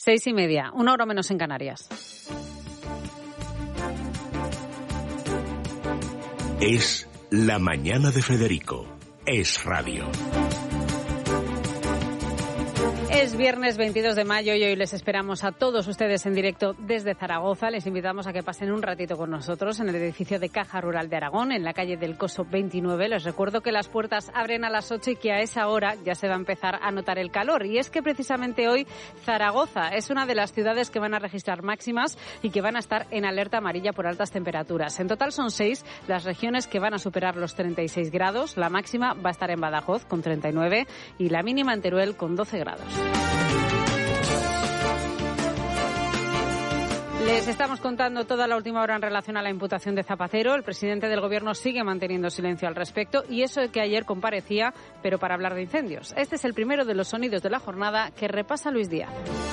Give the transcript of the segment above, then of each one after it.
6:30, 1 hora menos en Canarias. Es la mañana de Federico. Es radio. Es viernes 22 de mayo y hoy les esperamos a todos ustedes en directo desde Zaragoza. Les invitamos a que pasen un ratito con nosotros en el edificio de Caja Rural de Aragón, en la calle del Coso 29. Les recuerdo que las puertas abren a las 8 y que a esa hora ya se va a empezar a notar el calor. Y es que precisamente hoy Zaragoza es una de las ciudades que van a registrar máximas y que van a estar en alerta amarilla por altas temperaturas. En total son 6 las regiones que van a superar los 36 grados. La máxima va a estar en Badajoz con 39 y la mínima en Teruel con 12 grados. Les estamos contando toda la última hora en relación a la imputación de Zapatero. El presidente del Gobierno sigue manteniendo silencio al respecto y eso de que ayer comparecía, pero para hablar de incendios. Este es el primero de los sonidos de la jornada que repasa Luis Díaz.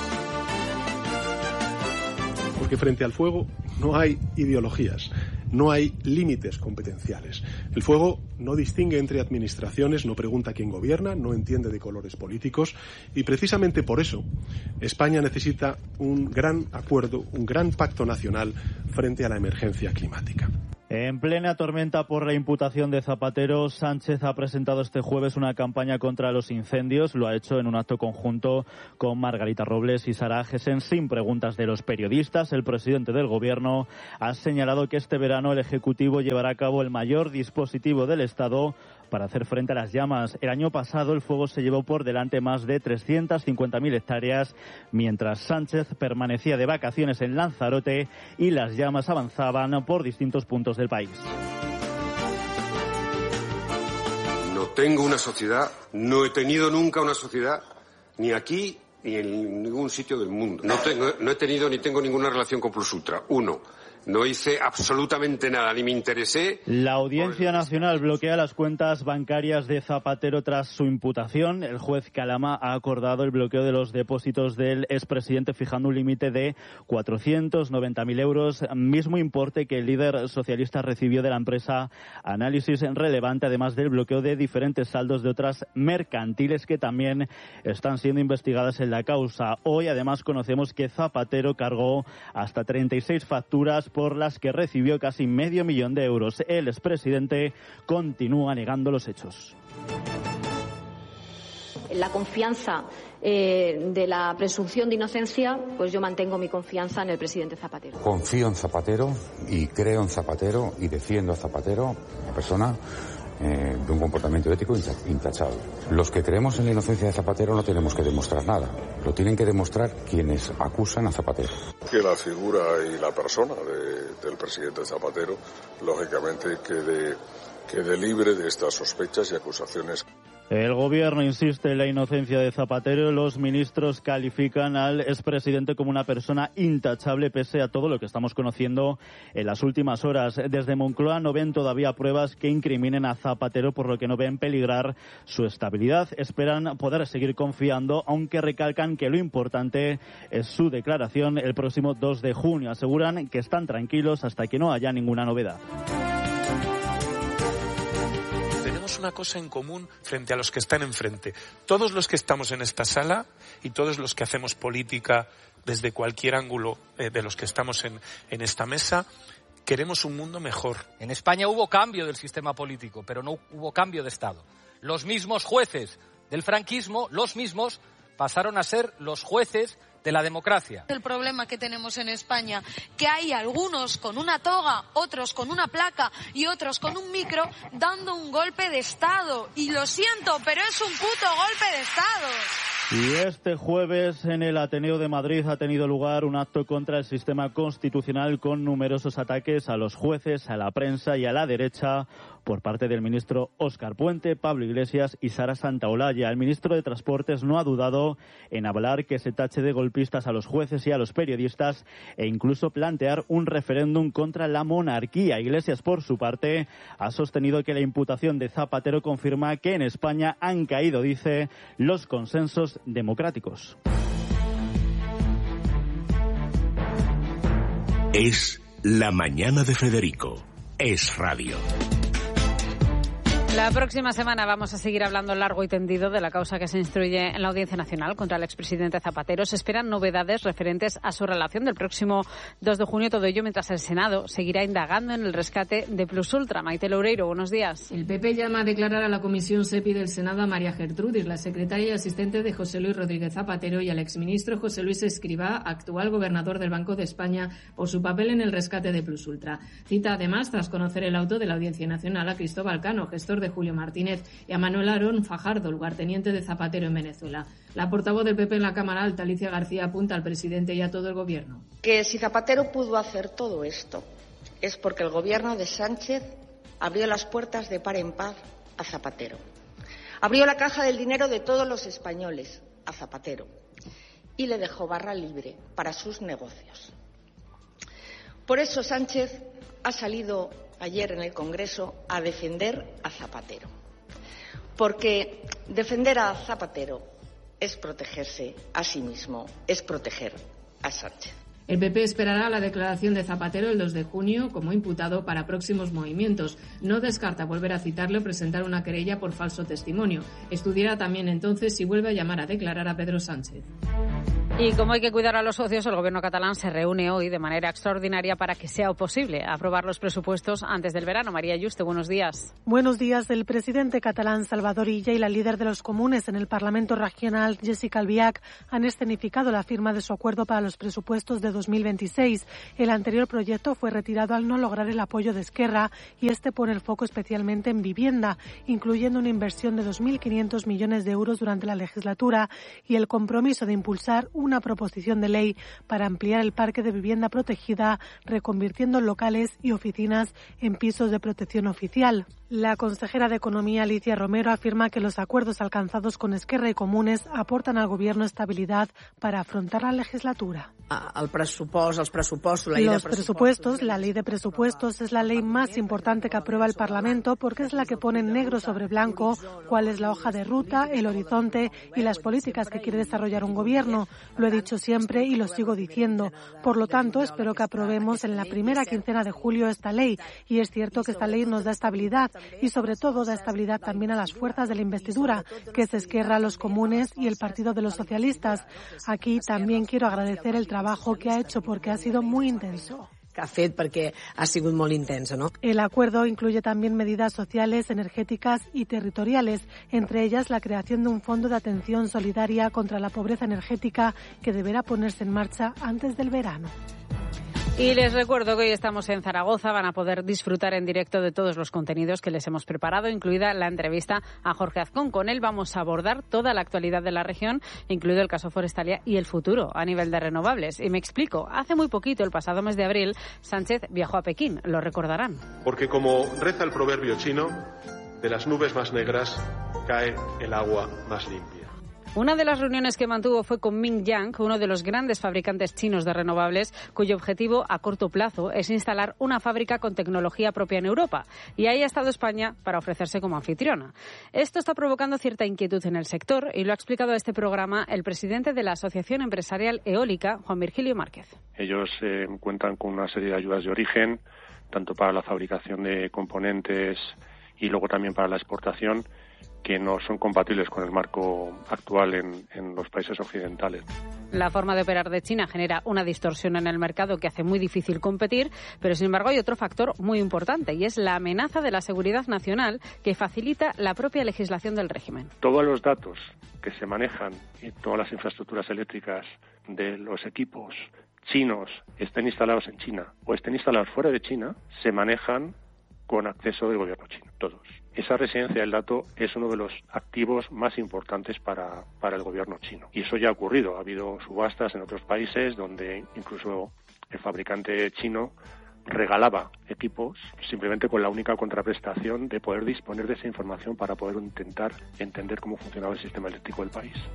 Porque frente al fuego no hay ideologías, no hay límites competenciales. El fuego no distingue entre administraciones, no pregunta quién gobierna, no entiende de colores políticos y precisamente por eso España necesita un gran acuerdo, un gran pacto nacional frente a la emergencia climática. En plena tormenta por la imputación de Zapatero, Sánchez ha presentado este jueves una campaña contra los incendios. Lo ha hecho en un acto conjunto con Margarita Robles y Sara Agesen, sin preguntas de los periodistas. El presidente del Gobierno ha señalado que este verano el Ejecutivo llevará a cabo el mayor dispositivo del Estado para hacer frente a las llamas. El año pasado el fuego se llevó por delante más de 350.000 hectáreas, mientras Sánchez permanecía de vacaciones en Lanzarote y las llamas avanzaban por distintos puntos del país. No tengo una sociedad, no he tenido nunca una sociedad, ni aquí ni en ningún sitio del mundo. No he tenido ni tengo ninguna relación con Plus Ultra. No hice absolutamente nada, ni me interesé. La Audiencia Nacional bloquea las cuentas bancarias de Zapatero tras su imputación. El juez Calama ha acordado el bloqueo de los depósitos del expresidente, fijando un límite de 490.000 euros, mismo importe que el líder socialista recibió de la empresa Análisis Relevante, además del bloqueo de diferentes saldos de otras mercantiles que también están siendo investigadas en la causa. Hoy, además, conocemos que Zapatero cargó hasta 36 facturas por las que recibió casi $500.000 de euros. El expresidente continúa negando los hechos. La confianza de la presunción de inocencia, pues yo mantengo mi confianza en el presidente Zapatero. Confío en Zapatero y creo en Zapatero y defiendo a Zapatero, una persona de un comportamiento ético intachable. Los que creemos en la inocencia de Zapatero no tenemos que demostrar nada, lo tienen que demostrar quienes acusan a Zapatero. Que la figura y la persona del presidente Zapatero, lógicamente, quede libre de estas sospechas y acusaciones. El Gobierno insiste en la inocencia de Zapatero. Los ministros califican al expresidente como una persona intachable pese a todo lo que estamos conociendo en las últimas horas. Desde Moncloa no ven todavía pruebas que incriminen a Zapatero, por lo que no ven peligrar su estabilidad. Esperan poder seguir confiando, aunque recalcan que lo importante es su declaración el próximo 2 de junio. Aseguran que están tranquilos hasta que no haya ninguna novedad. Una cosa en común frente a los que están enfrente. Todos los que estamos en esta sala y todos los que hacemos política desde cualquier ángulo de los que estamos en esta mesa, queremos un mundo mejor. En España hubo cambio del sistema político, pero no hubo cambio de Estado. Los mismos jueces del franquismo, los mismos, pasaron a ser los jueces de la democracia. El problema que tenemos en España, que hay algunos con una toga, otros con una placa y otros con un micro dando un golpe de Estado. Y lo siento, pero es un puto golpe de Estado. Y este jueves en el Ateneo de Madrid ha tenido lugar un acto contra el sistema constitucional con numerosos ataques a los jueces, a la prensa y a la derecha por parte del ministro Óscar Puente, Pablo Iglesias y Sara Santaolalla. El ministro de Transportes no ha dudado en hablar que se tache de golpistas a los jueces y a los periodistas e incluso plantear un referéndum contra la monarquía. Iglesias, por su parte, ha sostenido que la imputación de Zapatero confirma que en España han caído, dice, los consensos democráticos. Es la mañana de Federico. Es radio. La próxima semana vamos a seguir hablando largo y tendido de la causa que se instruye en la Audiencia Nacional contra el expresidente Zapatero. Se esperan novedades referentes a su relación del próximo 2 de junio. Todo ello mientras el Senado seguirá indagando en el rescate de Plus Ultra. Maite Loureiro, buenos días. El PP llama a declarar a la Comisión SEPI del Senado a María Gertrudis, la secretaria y asistente de José Luis Rodríguez Zapatero, y al exministro José Luis Escrivá, actual gobernador del Banco de España, por su papel en el rescate de Plus Ultra. Cita además, tras conocer el auto de la Audiencia Nacional, a Cristóbal Cano, gestor de Julio Martínez, y a Manuel Aarón Fajardo, lugarteniente de Zapatero en Venezuela. La portavoz del PP en la Cámara Alta, Alicia García, apunta al presidente y a todo el gobierno. Que si Zapatero pudo hacer todo esto es porque el gobierno de Sánchez abrió las puertas de par en par a Zapatero. Abrió la caja del dinero de todos los españoles a Zapatero y le dejó barra libre para sus negocios. Por eso Sánchez ha salido ayer en el Congreso a defender a Zapatero, porque defender a Zapatero es protegerse a sí mismo, es proteger a Sánchez. El PP esperará la declaración de Zapatero el 2 de junio como imputado para próximos movimientos. No descarta volver a citarle o presentar una querella por falso testimonio. Estudiará también entonces si vuelve a llamar a declarar a Pedro Sánchez. Y como hay que cuidar a los socios, el gobierno catalán se reúne hoy de manera extraordinaria para que sea posible aprobar los presupuestos antes del verano. María Yuste, buenos días. Buenos días. El presidente catalán Salvador Illa y la líder de los comunes en el Parlamento Regional, Jessica Albiach, han escenificado la firma de su acuerdo para los presupuestos de 2026. El anterior proyecto fue retirado al no lograr el apoyo de Esquerra y este pone el foco especialmente en vivienda, incluyendo una inversión de 2.500 millones de euros durante la legislatura y el compromiso de impulsar una proposición de ley para ampliar el parque de vivienda protegida, reconvirtiendo locales y oficinas en pisos de protección oficial. La consejera de Economía, Alicia Romero, afirma que los acuerdos alcanzados con Esquerra y Comunes aportan al Gobierno estabilidad para afrontar la legislatura. Los presupuestos, la ley de presupuestos es la ley más importante que aprueba el Parlamento porque es la que pone negro sobre blanco cuál es la hoja de ruta, el horizonte y las políticas que quiere desarrollar un gobierno. Lo he dicho siempre y lo sigo diciendo. Por lo tanto, espero que aprobemos en la primera quincena de julio esta ley. Y es cierto que esta ley nos da estabilidad y sobre todo da estabilidad también a las fuerzas de la investidura, que es Esquerra, los Comunes y el Partido de los Socialistas. Aquí también quiero agradecer el trabajo que ha hecho porque ha sido muy intenso. Que ha fet perquè ha sigut molt intensa, ¿no? El acuerdo incluye también medidas sociales, energéticas y territoriales, entre ellas la creación de un fondo de atención solidaria contra la pobreza energética que deberá ponerse en marcha antes del verano. Y les recuerdo que hoy estamos en Zaragoza, van a poder disfrutar en directo de todos los contenidos que les hemos preparado, incluida la entrevista a Jorge Azcón. Con él vamos a abordar toda la actualidad de la región, incluido el caso Forestalia y el futuro a nivel de renovables. Y me explico, hace muy poquito, el pasado mes de abril, Sánchez viajó a Pekín, lo recordarán. Porque como reza el proverbio chino, de las nubes más negras cae el agua más limpia. Una de las reuniones que mantuvo fue con Ming Yang, uno de los grandes fabricantes chinos de renovables, cuyo objetivo a corto plazo es instalar una fábrica con tecnología propia en Europa. Y ahí ha estado España para ofrecerse como anfitriona. Esto está provocando cierta inquietud en el sector y lo ha explicado a este programa el presidente de la Asociación Empresarial Eólica, Juan Virgilio Márquez. Ellos cuentan con una serie de ayudas de origen, tanto para la fabricación de componentes y luego también para la exportación, que no son compatibles con el marco actual en los países occidentales. La forma de operar de China genera una distorsión en el mercado que hace muy difícil competir, pero sin embargo hay otro factor muy importante y es la amenaza de la seguridad nacional que facilita la propia legislación del régimen. Todos los datos que se manejan y todas las infraestructuras eléctricas de los equipos chinos estén instalados en China o estén instalados fuera de China, se manejan con acceso del gobierno chino, todos. Esa residencia del dato es uno de los activos más importantes para el gobierno chino. Y eso ya ha ocurrido. Ha habido subastas en otros países donde incluso el fabricante chino regalaba equipos simplemente con la única contraprestación de poder disponer de esa información para poder intentar entender cómo funcionaba el sistema eléctrico del país.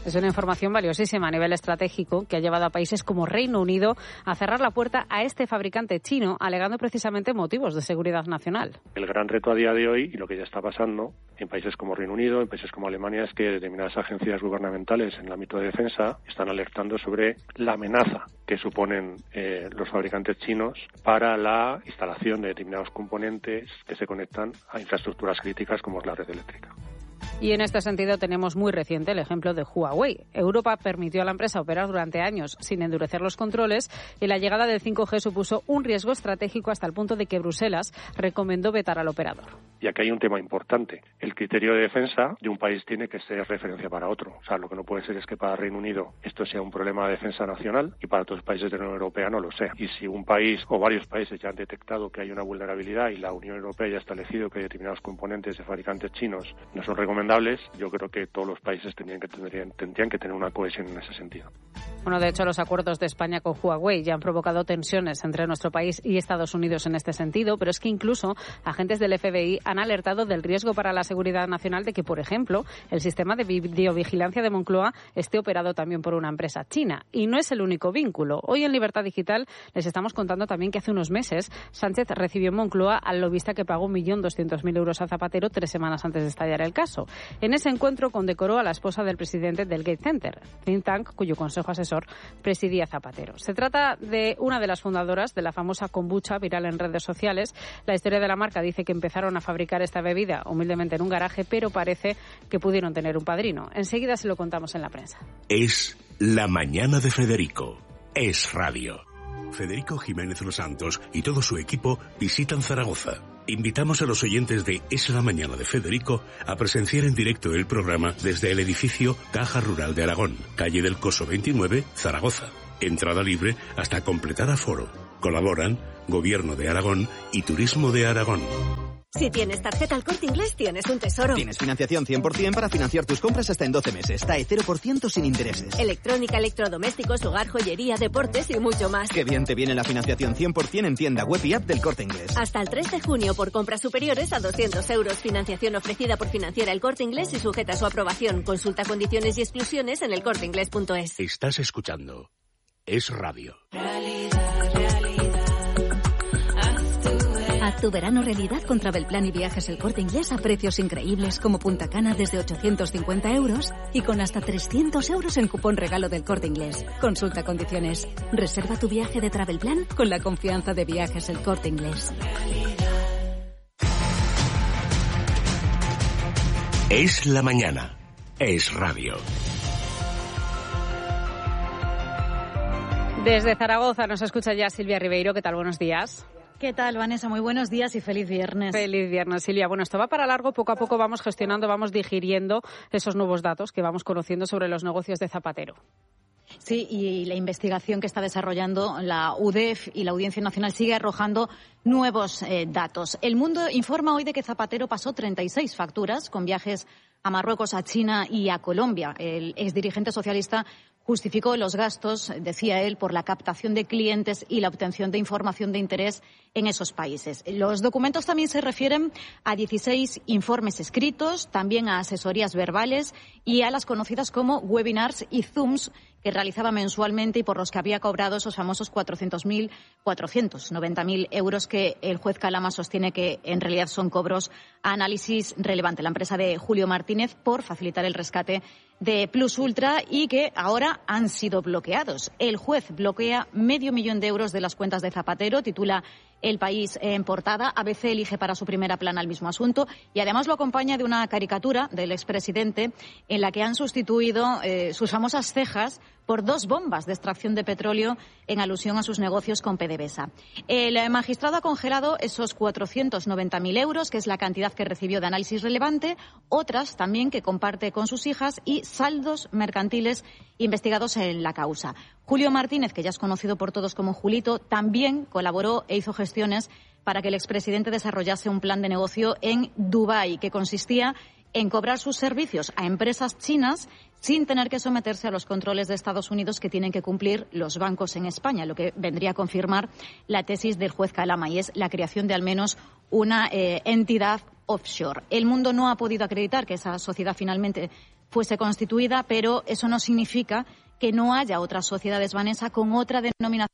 Es una información valiosísima a nivel estratégico que ha llevado a países como Reino Unido a cerrar la puerta a este fabricante chino, alegando precisamente motivos de seguridad nacional. El gran reto a día de hoy, y lo que ya está pasando en países como Reino Unido, en países como Alemania, es que determinadas agencias gubernamentales en el ámbito de defensa están alertando sobre la amenaza que suponen los fabricantes chinos para la instalación de determinados componentes que se conectan a infraestructuras críticas como es la red eléctrica. Y en este sentido tenemos muy reciente el ejemplo de Huawei. Europa permitió a la empresa operar durante años sin endurecer los controles y la llegada del 5G supuso un riesgo estratégico hasta el punto de que Bruselas recomendó vetar al operador. Y aquí hay un tema importante. El criterio de defensa de un país tiene que ser referencia para otro. O sea, lo que no puede ser es que para Reino Unido esto sea un problema de defensa nacional y para otros países de la Unión Europea no lo sea. Y si un país o varios países ya han detectado que hay una vulnerabilidad y la Unión Europea ya ha establecido que determinados componentes de fabricantes chinos no son recomendables, yo creo que todos los países tendrían que tener una cohesión en ese sentido. Bueno, de hecho, los acuerdos de España con Huawei ya han provocado tensiones entre nuestro país y Estados Unidos en este sentido, pero es que incluso agentes del FBI han alertado del riesgo para la seguridad nacional de que, por ejemplo, el sistema de videovigilancia de Moncloa esté operado también por una empresa china. Y no es el único vínculo. Hoy en Libertad Digital les estamos contando también que hace unos meses Sánchez recibió en Moncloa al lobista que pagó 1.200.000 euros a Zapatero 3 semanas antes de estallar el caso. En ese encuentro condecoró a la esposa del presidente del Gates Center, think tank cuyo consejo asesor presidía Zapatero. Se trata de una de las fundadoras de la famosa kombucha viral en redes sociales. La historia de la marca dice que empezaron a fabricar esta bebida humildemente en un garaje, pero parece que pudieron tener un padrino. Enseguida se lo contamos en la prensa. Es La Mañana de Federico. Es Radio. Federico Jiménez Los Santos y todo su equipo visitan Zaragoza. Invitamos a los oyentes de Es la Mañana de Federico a presenciar en directo el programa desde el edificio Caja Rural de Aragón, calle del Coso 29, Zaragoza. Entrada libre hasta completar aforo. Colaboran Gobierno de Aragón y Turismo de Aragón. Si tienes tarjeta El Corte Inglés, tienes un tesoro. Tienes financiación 100% para financiar tus compras hasta en 12 meses. TAE 0% sin intereses. Electrónica, electrodomésticos, hogar, joyería, deportes y mucho más. Qué bien te viene la financiación 100% en tienda web y app del Corte Inglés. Hasta el 3 de junio por compras superiores a 200 euros. Financiación ofrecida por Financiera El Corte Inglés y sujeta a su aprobación. Consulta condiciones y exclusiones en elcorteinglés.es. Estás escuchando Es Radio. Haz tu verano realidad con Travelplan y Viajes El Corte Inglés a precios increíbles como Punta Cana desde 850 euros y con hasta 300 euros en cupón regalo del Corte Inglés. Consulta condiciones. Reserva tu viaje de Travelplan con la confianza de Viajes El Corte Inglés. Es la mañana. Es Radio. Desde Zaragoza nos escucha ya Silvia Ribeiro. ¿Qué tal? Buenos días. ¿Qué tal, Vanessa? Muy buenos días y feliz viernes. Feliz viernes, Silvia. Bueno, esto va para largo. Poco a poco vamos gestionando, vamos digiriendo esos nuevos datos que vamos conociendo sobre los negocios de Zapatero. Sí, y la investigación que está desarrollando la UDEF y la Audiencia Nacional sigue arrojando nuevos datos. El Mundo informa hoy de que Zapatero pasó 36 facturas con viajes a Marruecos, a China y a Colombia. El exdirigente socialista justificó los gastos, decía él, por la captación de clientes y la obtención de información de interés en esos países. Los documentos también se refieren a 16 informes escritos, también a asesorías verbales y a las conocidas como webinars y Zooms que realizaba mensualmente y por los que había cobrado esos famosos 490.000 euros que el juez Calama sostiene que en realidad son cobros a Análisis Relevante, la empresa de Julio Martínez, por facilitar el rescate de Plus Ultra y que ahora han sido bloqueados. El juez bloquea 500.000 euros de las cuentas de Zapatero, titula El País en portada. ABC elige para su primera plana el mismo asunto y además lo acompaña de una caricatura del expresidente en la que han sustituido sus famosas cejas por 2 bombas de extracción de petróleo en alusión a sus negocios con PDVSA. El magistrado ha congelado esos 490.000 euros, que es la cantidad que recibió de Análisis Relevante, otras también que comparte con sus hijas y saldos mercantiles investigados en la causa. Julio Martínez, que ya es conocido por todos como Julito, también colaboró e hizo gestiones para que el expresidente desarrollase un plan de negocio en Dubái, que consistía en cobrar sus servicios a empresas chinas sin tener que someterse a los controles de Estados Unidos que tienen que cumplir los bancos en España, lo que vendría a confirmar la tesis del juez Calama, y es la creación de al menos una entidad offshore. El Mundo no ha podido acreditar que esa sociedad finalmente fuese constituida, pero eso no significa que no haya otras sociedades, Vanessa, con otra denominación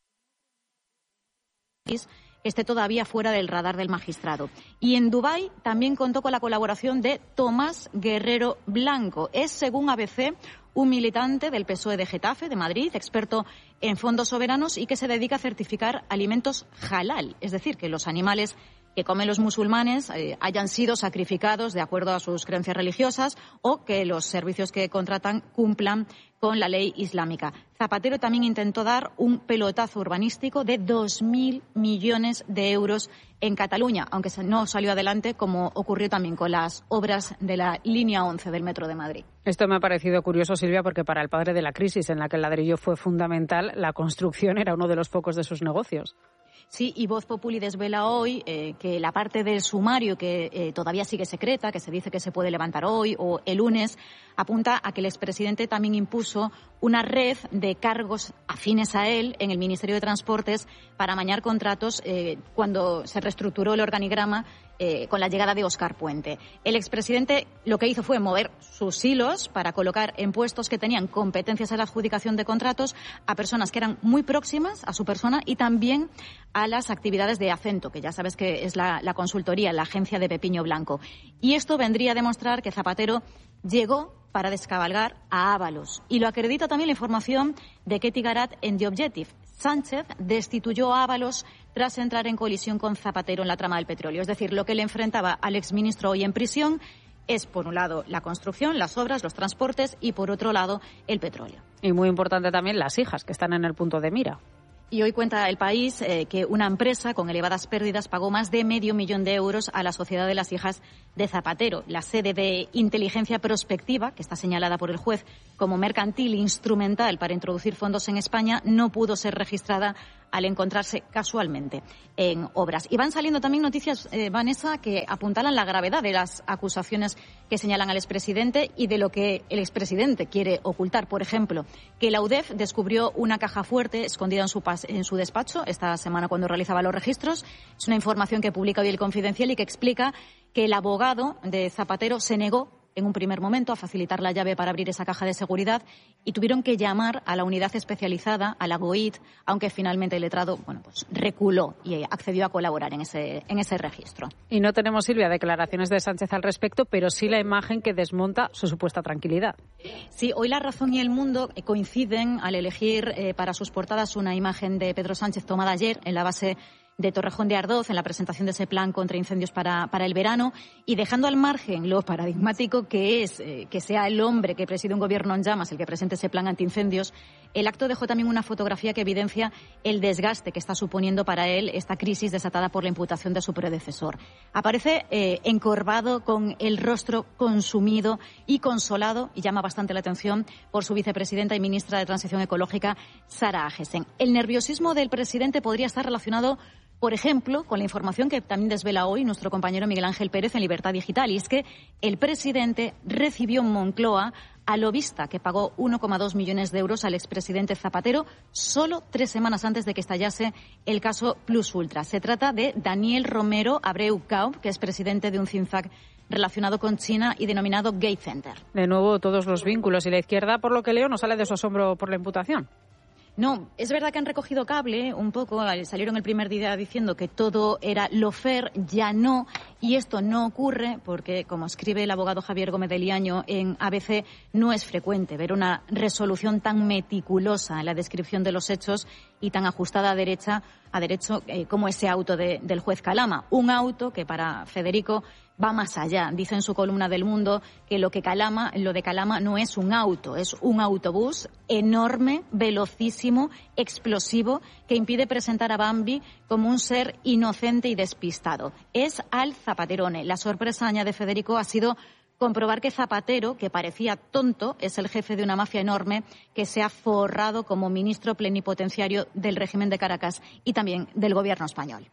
que esté todavía fuera del radar del magistrado. Y en Dubái también contó con la colaboración de Tomás Guerrero Blanco. Es, según ABC, un militante del PSOE de Getafe, de Madrid, experto en fondos soberanos y que se dedica a certificar alimentos halal, es decir, que los animales que comen los musulmanes hayan sido sacrificados de acuerdo a sus creencias religiosas o que los servicios que contratan cumplan con la ley islámica. Zapatero también intentó dar un pelotazo urbanístico de 2.000 millones de euros en Cataluña, aunque no salió adelante, como ocurrió también con las obras de la línea 11 del Metro de Madrid. Esto me ha parecido curioso, Silvia, porque para el padre de la crisis en la que el ladrillo fue fundamental, la construcción era uno de los focos de sus negocios. Sí, y Voz Populi desvela hoy que la parte del sumario que todavía sigue secreta, que se dice que se puede levantar hoy o el lunes, apunta a que el expresidente también impuso una red de cargos afines a él en el Ministerio de Transportes para amañar contratos cuando se reestructuró el organigrama con la llegada de Óscar Puente. El expresidente lo que hizo fue mover sus hilos para colocar en puestos que tenían competencias en la adjudicación de contratos a personas que eran muy próximas a su persona y también a las actividades de Acento, que ya sabes que es la consultoría, la agencia de Pepiño Blanco. Y esto vendría a demostrar que Zapatero llegó para descabalgar a Ábalos. Y lo acredita también la información de Ketty Garat en The Objective. Sánchez destituyó a Ábalos tras entrar en colisión con Zapatero en la trama del petróleo. Es decir, lo que le enfrentaba al exministro hoy en prisión es, por un lado, la construcción, las obras, los transportes y, por otro lado, el petróleo. Y muy importante también las hijas, que están en el punto de mira. Y hoy cuenta El País que una empresa con elevadas pérdidas pagó más de $500,000 de euros a la Sociedad de las Hijas de Zapatero. La sede de inteligencia prospectiva, que está señalada por el juez como mercantil instrumental para introducir fondos en España, no pudo ser registrada al encontrarse casualmente en obras. Y van saliendo también noticias, Vanessa, que apuntalan la gravedad de las acusaciones que señalan al expresidente y de lo que el expresidente quiere ocultar. Por ejemplo, que la UDEF descubrió una caja fuerte escondida en su despacho esta semana cuando realizaba los registros. Es una información que publica hoy El Confidencial y que explica que el abogado de Zapatero se negó en un primer momento a facilitar la llave para abrir esa caja de seguridad y tuvieron que llamar a la unidad especializada, a la GOIT, aunque finalmente el letrado reculó y accedió a colaborar en ese registro. Y no tenemos, Silvia, declaraciones de Sánchez al respecto, pero sí la imagen que desmonta su supuesta tranquilidad. Sí, hoy La Razón y El Mundo coinciden al elegir para sus portadas una imagen de Pedro Sánchez tomada ayer en la base de Torrejón de Ardoz en la presentación de ese plan contra incendios para el verano y dejando al margen lo paradigmático que es que sea el hombre que preside un gobierno en llamas el que presente ese plan antiincendios, el acto dejó también una fotografía que evidencia el desgaste que está suponiendo para él esta crisis desatada por la imputación de su predecesor. Aparece encorvado con el rostro consumido y consolado y llama bastante la atención por su vicepresidenta y ministra de Transición Ecológica, Sara Agesen. El nerviosismo del presidente podría estar relacionado, por ejemplo, con la información que también desvela hoy nuestro compañero Miguel Ángel Pérez en Libertad Digital, y es que el presidente recibió en Moncloa al lobista que pagó 1,2 millones de euros al expresidente Zapatero solo 3 semanas antes de que estallase el caso Plus Ultra. Se trata de Daniel Romero Abreu-Kaup, que es presidente de un think tank relacionado con China y denominado Gate Center. De nuevo, todos los vínculos y la izquierda, por lo que leo, no sale de su asombro por la imputación. No, es verdad que han recogido cable un poco, salieron el primer día diciendo que todo era lawfare, ya no, y esto no ocurre porque, como escribe el abogado Javier Gómez de Liaño en ABC, no es frecuente ver una resolución tan meticulosa en la descripción de los hechos y tan ajustada a derecho como ese auto del juez Calama. Un auto que para Federico va más allá. Dice en su columna del Mundo que lo de Calama no es un auto, es un autobús enorme, velocísimo, explosivo, que impide presentar a Bambi como un ser inocente y despistado. Es al Zapaterone. La sorpresa, añade Federico, ha sido comprobar que Zapatero, que parecía tonto, es el jefe de una mafia enorme que se ha forrado como ministro plenipotenciario del régimen de Caracas y también del gobierno español.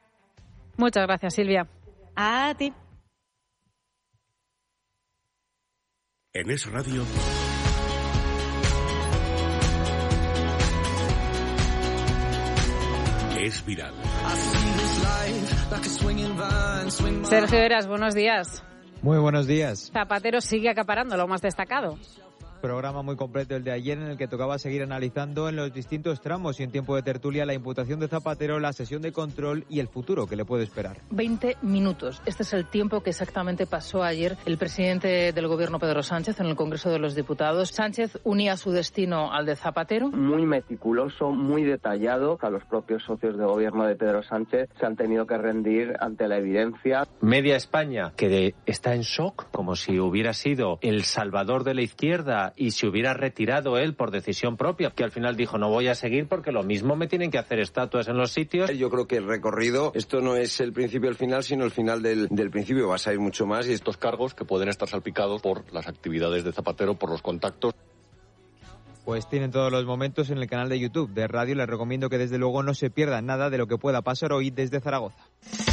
Muchas gracias, Silvia. A ti. En Es Radio. Es viral. Sergio Eras, buenos días. Muy buenos días. Zapatero sigue acaparando lo más destacado. Programa muy completo el de ayer en el que tocaba seguir analizando en los distintos tramos y en tiempo de tertulia la imputación de Zapatero, la sesión de control y el futuro que le puede esperar. 20 minutos. Este es el tiempo que exactamente pasó ayer el presidente del Gobierno, Pedro Sánchez, en el Congreso de los Diputados. Sánchez unía su destino al de Zapatero. Muy meticuloso, muy detallado. A los propios socios de Gobierno de Pedro Sánchez se han tenido que rendir ante la evidencia. Media España que está en shock, como si hubiera sido el salvador de la izquierda y se hubiera retirado él por decisión propia, que al final dijo no voy a seguir porque lo mismo me tienen que hacer estatuas en los sitios. Yo creo que el recorrido, esto no es el principio del final, sino el final del principio, vas a ir mucho más. Y estos cargos que pueden estar salpicados por las actividades de Zapatero, por los contactos. Pues tienen todos los momentos en el canal de YouTube de Radio. Les recomiendo que desde luego no se pierdan nada de lo que pueda pasar hoy desde Zaragoza.